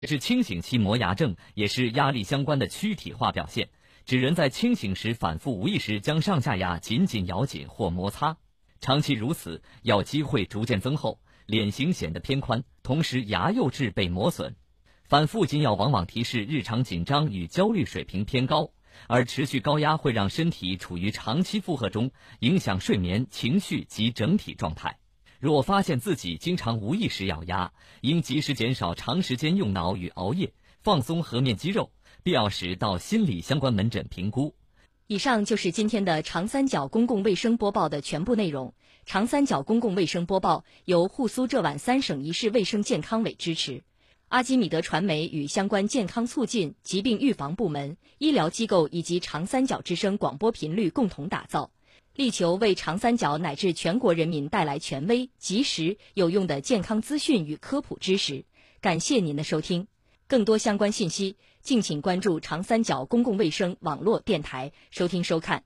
是清醒期磨牙症，也是压力相关的躯体化表现，指人在清醒时反复无意识将上下牙紧紧咬紧或摩擦，长期如此，咬肌会逐渐增厚，脸型显得偏宽，同时牙釉质被磨损。反复紧咬往往提示日常紧张与焦虑水平偏高，而持续高压会让身体处于长期负荷中，影响睡眠、情绪及整体状态。若发现自己经常无意识咬牙，应及时减少长时间用脑与熬夜，放松颌面肌肉，必要时到心理相关门诊评估。 以上就是今天的长三角公共卫生播报的全部内容。长三角公共卫生播报由沪苏浙皖3省1市卫生健康委支持，阿基米德传媒与相关健康促进、疾病预防部门、医疗机构以及长三角之声广播频率共同打造，力求为长三角乃至全国人民带来权威、及时、有用的健康资讯与科普知识。感谢您的收听，更多相关信息，敬请关注长三角公共卫生网络电台收听收看。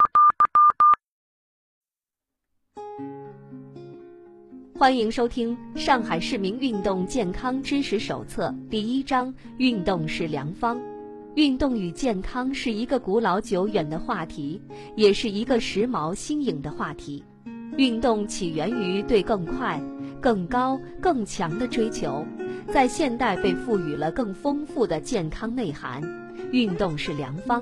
欢迎收听《上海市民运动健康知识手册》第1章：运动是良方。运动与健康是一个古老久远的话题，也是一个时髦新颖的话题。运动起源于对更快、更高、更强的追求，在现代被赋予了更丰富的健康内涵。运动是良方。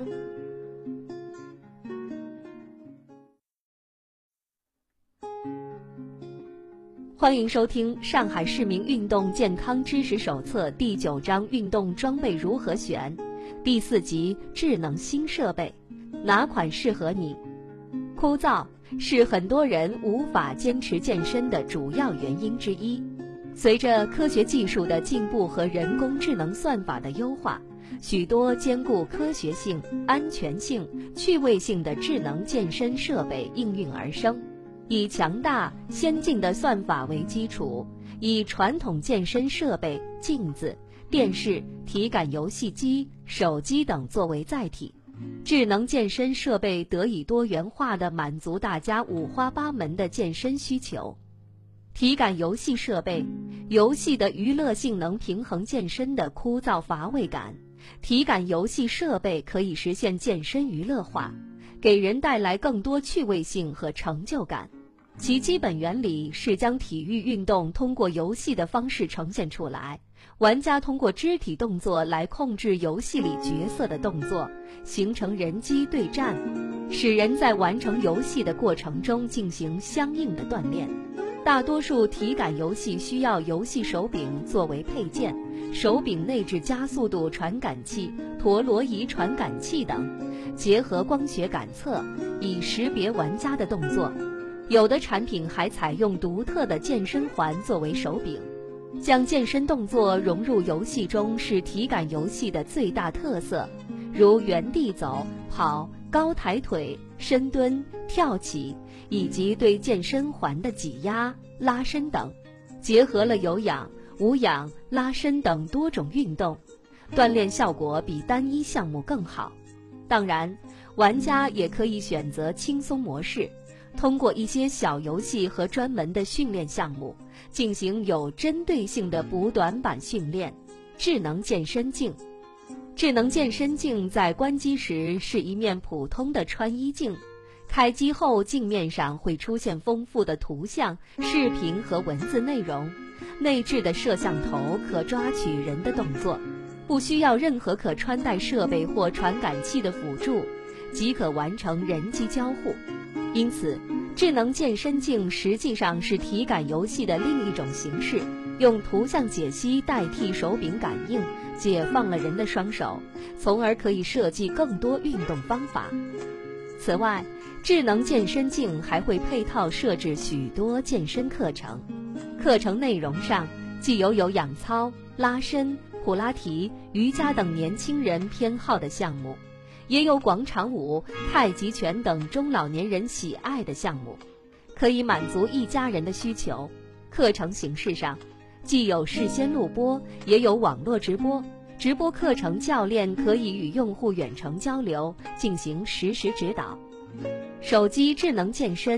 欢迎收听《上海市民运动健康知识手册》第9章：运动装备如何选？第4集：智能新设备，哪款适合你？枯燥是很多人无法坚持健身的主要原因之一。随着科学技术的进步和人工智能算法的优化，许多兼顾科学性、安全性、趣味性的智能健身设备应运而生。以强大先进的算法为基础，以传统健身设备、镜子、电视、体感游戏机、手机等作为载体，智能健身设备得以多元化地满足大家五花八门的健身需求。体感游戏设备，游戏的娱乐性能平衡健身的枯燥乏味感。体感游戏设备可以实现健身娱乐化，给人带来更多趣味性和成就感。其基本原理是将体育运动通过游戏的方式呈现出来，玩家通过肢体动作来控制游戏里角色的动作，形成人机对战，使人在完成游戏的过程中进行相应的锻炼。大多数体感游戏需要游戏手柄作为配件，手柄内置加速度传感器、陀螺仪传感器等，结合光学感测，以识别玩家的动作。有的产品还采用独特的健身环作为手柄。将健身动作融入游戏中是体感游戏的最大特色，如原地走、跑、高抬腿、深蹲、跳起，以及对健身环的挤压、拉伸等，结合了有氧、无氧、拉伸等多种运动，锻炼效果比单一项目更好。当然，玩家也可以选择轻松模式，通过一些小游戏和专门的训练项目，进行有针对性的补短板训练。智能健身镜，智能健身镜在关机时是一面普通的穿衣镜，开机后镜面上会出现丰富的图像、视频和文字内容，内置的摄像头可抓取人的动作，不需要任何可穿戴设备或传感器的辅助，即可完成人机交互。因此，智能健身镜实际上是体感游戏的另一种形式，用图像解析代替手柄感应，解放了人的双手，从而可以设计更多运动方法。此外，智能健身镜还会配套设置许多健身课程，课程内容上既有氧操、拉伸、普拉提、瑜伽等年轻人偏好的项目，也有广场舞、太极拳等中老年人喜爱的项目，可以满足一家人的需求。课程形式上，既有事先录播，也有网络直播。直播课程教练可以与用户远程交流，进行实时指导。手机智能健身，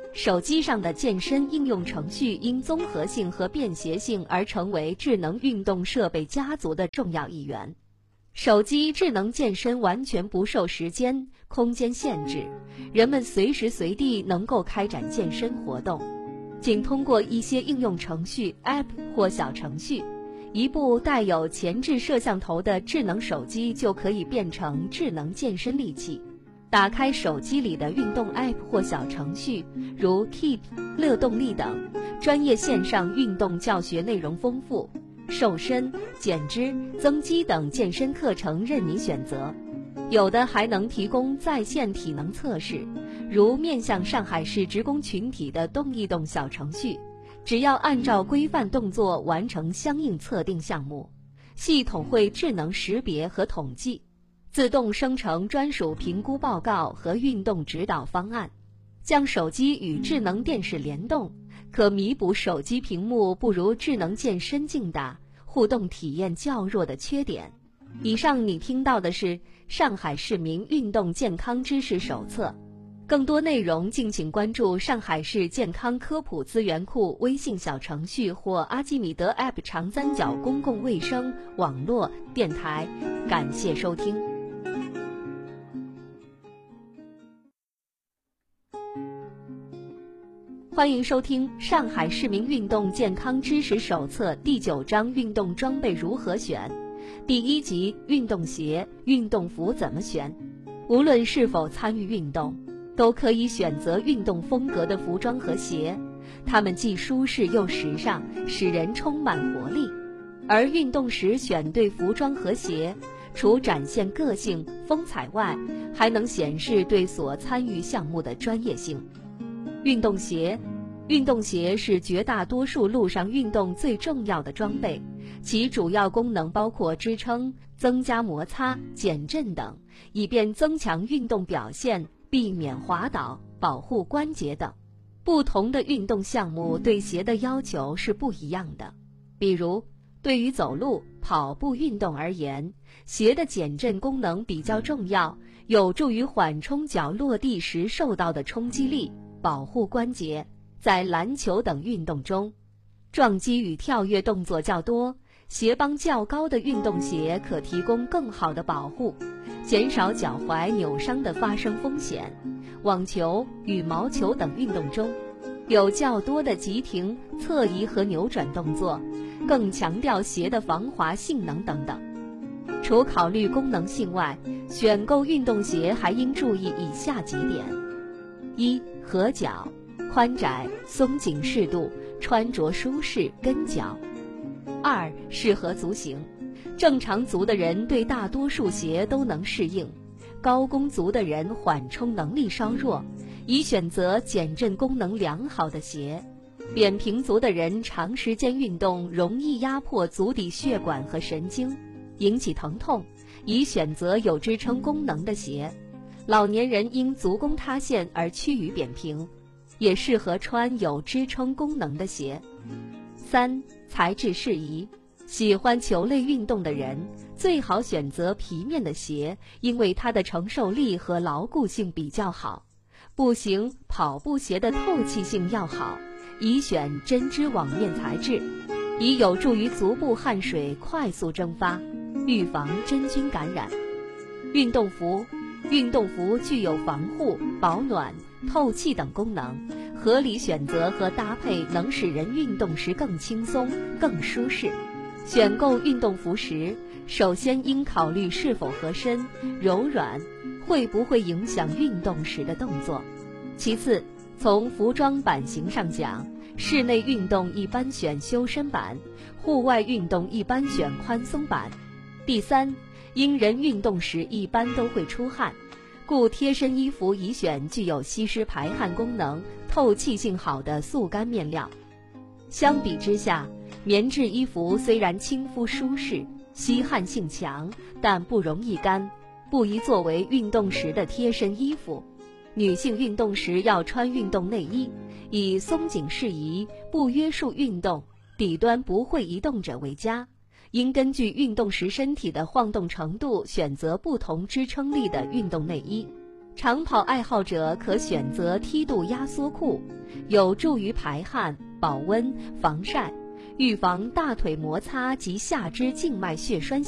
手机上的健身应用程序因综合性和便携性而成为智能运动设备家族的重要一员。手机智能健身完全不受时间、空间限制，人们随时随地能够开展健身活动。仅通过一些应用程序 App 或小程序，一部带有前置摄像头的智能手机就可以变成智能健身利器。打开手机里的运动 App 或小程序，如 Keep、乐动力等，专业线上运动教学内容丰富，瘦身、减脂、增肌等健身课程任你选择。有的还能提供在线体能测试，如面向上海市职工群体的动一动小程序，只要按照规范动作完成相应测定项目，系统会智能识别和统计，自动生成专属评估报告和运动指导方案。将手机与智能电视联动，可弥补手机屏幕不如智能健身劲大、互动体验较弱的缺点。以上你听到的是上海市民运动健康知识手册，更多内容敬请关注上海市健康科普资源库微信小程序或阿基米德 App 长三角公共卫生网络电台。感谢收听。欢迎收听上海市民运动健康知识手册第9章运动装备如何选，第1集运动鞋、运动服怎么选。无论是否参与运动，都可以选择运动风格的服装和鞋，它们既舒适又时尚，使人充满活力。而运动时选对服装和鞋，除展现个性、风采外，还能显示对所参与项目的专业性。运动鞋是绝大多数路上运动最重要的装备，其主要功能包括支撑、增加摩擦、减震等，以便增强运动表现，避免滑倒、保护关节等。不同的运动项目对鞋的要求是不一样的。比如，对于走路、跑步运动而言，鞋的减震功能比较重要，有助于缓冲脚落地时受到的冲击力，保护关节。在篮球等运动中，撞击与跳跃动作较多，鞋帮较高的运动鞋可提供更好的保护，减少脚踝扭伤的发生风险。网球、羽毛球等运动中，有较多的急停、侧移和扭转动作，更强调鞋的防滑性能等等。除考虑功能性外，选购运动鞋还应注意以下几点： 1. 合脚，宽窄、松紧适度，穿着舒适，跟脚。2. 适合足型，正常足的人对大多数鞋都能适应，高弓足的人缓冲能力稍弱，宜选择减震功能良好的鞋。扁平足的人长时间运动容易压迫足底血管和神经，引起疼痛，宜选择有支撑功能的鞋。老年人因足弓塌陷而趋于扁平，也适合穿有支撑功能的鞋。3. 材质适宜，喜欢球类运动的人最好选择皮面的鞋，因为它的承受力和牢固性比较好。步行、跑步鞋的透气性要好，宜选针织网面材质，以有助于足部汗水快速蒸发，预防真菌感染。运动服具有防护、保暖、透气等功能，合理选择和搭配能使人运动时更轻松、更舒适。选购运动服时，首先应考虑是否合身、柔软，会不会影响运动时的动作。其次，从服装版型上讲，室内运动一般选修身版，户外运动一般选宽松版。第三，因人运动时一般都会出汗，故贴身衣服宜选具有吸湿排汗功能、透气性好的速干面料。相比之下，棉质衣服虽然亲肤舒适、吸汗性强，但不容易干，不宜作为运动时的贴身衣服。女性运动时要穿运动内衣，以松紧适宜、不约束运动、底端不会移动者为佳。应根据运动时身体的晃动程度选择不同支撑力的运动内衣。 长跑爱好者可选择梯度压缩裤，有助于排汗、保温、防晒，预防大腿摩擦及下肢静脉血栓